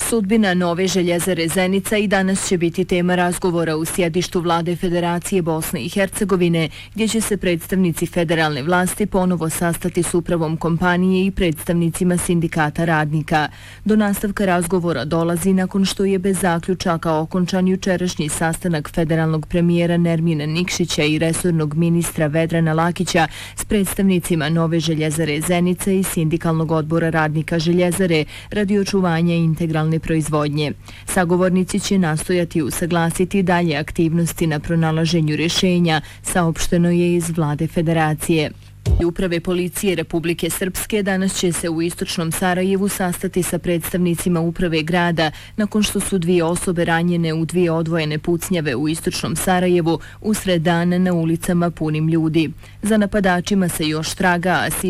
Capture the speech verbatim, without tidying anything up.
Sudbina nove željezare Zenica i danas će biti tema razgovora u sjedištu Vlade Federacije Bosne i Hercegovine, gdje će se predstavnici federalne vlasti ponovo sastati s upravom kompanije i predstavnicima sindikata radnika. Do nastavka razgovora dolazi nakon što je bez zaključaka okončan jučerašnji sastanak federalnog premijera Nermina Nikšića i resornog ministra Vedrana Lakića s predstavnicima nove željezare Zenica i sindikalnog odbora radnika željezare radi očuvanja integralne proizvodnje. Sagovornici će nastojati usaglasiti dalje aktivnosti na pronalaženju rješenja, saopšteno je iz Vlade Federacije. Uprave policije Republike Srpske danas će se u istočnom Sarajevu sastati sa predstavnicima uprave grada nakon što su dvije osobe ranjene u dvije odvojene pucnjave u istočnom Sarajevu usred dana na ulicama punim ljudi. Za napadačima se još traga, a